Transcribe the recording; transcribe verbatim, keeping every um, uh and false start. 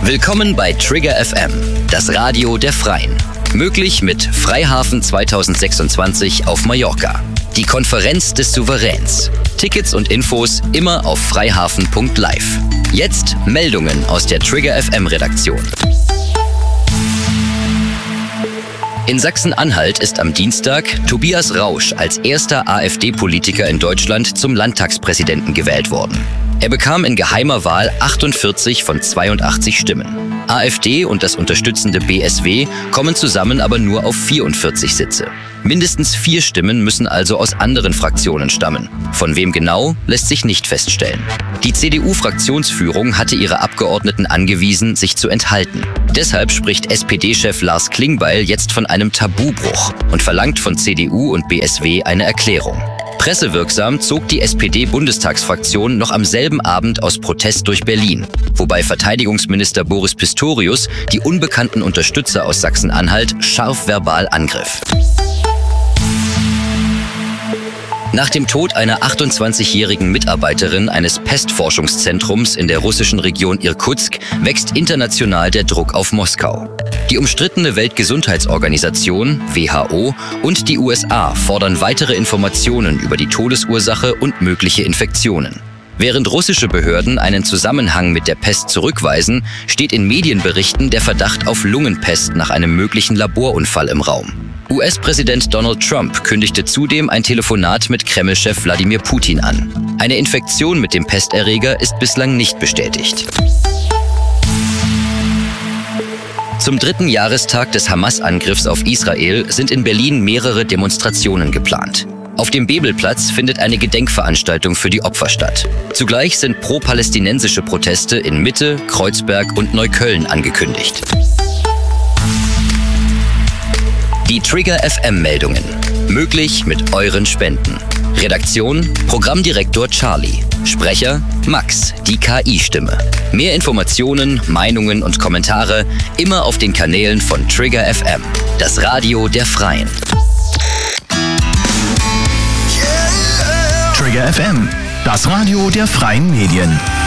Willkommen bei Trigger F M, das Radio der Freien. Möglich mit Freihafen zwanzig sechsundzwanzig auf Mallorca. Die Konferenz des Souveräns. Tickets und Infos immer auf freihafen punkt live. Jetzt Meldungen aus der Trigger F M Redaktion. In Sachsen-Anhalt ist am Dienstag Tobias Rausch als erster AfD-Politiker in Deutschland zum Landtagspräsidenten gewählt worden. Er bekam in geheimer Wahl achtundvierzig von zweiundachtzig Stimmen. AfD und das unterstützende B S W kommen zusammen aber nur auf vierundvierzig Sitze. Mindestens vier Stimmen müssen also aus anderen Fraktionen stammen. Von wem genau, lässt sich nicht feststellen. Die C D U-Fraktionsführung hatte ihre Abgeordneten angewiesen, sich zu enthalten. Deshalb spricht S P D-Chef Lars Klingbeil jetzt von einem Tabubruch und verlangt von C D U und B S W eine Erklärung. Pressewirksam zog die S P D-Bundestagsfraktion noch am selben Abend aus Protest durch Berlin, wobei Verteidigungsminister Boris Pistorius die unbekannten Unterstützer aus Sachsen-Anhalt scharf verbal angriff. Nach dem Tod einer achtundzwanzigjährigen Mitarbeiterin eines Pestforschungszentrums in der russischen Region Irkutsk wächst international der Druck auf Moskau. Die umstrittene Weltgesundheitsorganisation W H O und die U S A fordern weitere Informationen über die Todesursache und mögliche Infektionen. Während russische Behörden einen Zusammenhang mit der Pest zurückweisen, steht in Medienberichten der Verdacht auf Lungenpest nach einem möglichen Laborunfall im Raum. U S-Präsident Donald Trump kündigte zudem ein Telefonat mit Kreml-Chef Wladimir Putin an. Eine Infektion mit dem Pesterreger ist bislang nicht bestätigt. Zum dritten Jahrestag des Hamas-Angriffs auf Israel sind in Berlin mehrere Demonstrationen geplant. Auf dem Bebelplatz findet eine Gedenkveranstaltung für die Opfer statt. Zugleich sind pro-palästinensische Proteste in Mitte, Kreuzberg und Neukölln angekündigt. Die Trigger F M-Meldungen. Möglich mit euren Spenden. Redaktion: Programmdirektor Charlie. Sprecher: Max, die K I-Stimme. Mehr Informationen, Meinungen und Kommentare immer auf den Kanälen von Trigger F M, das Radio der Freien. Trigger F M, das Radio der Freien Medien.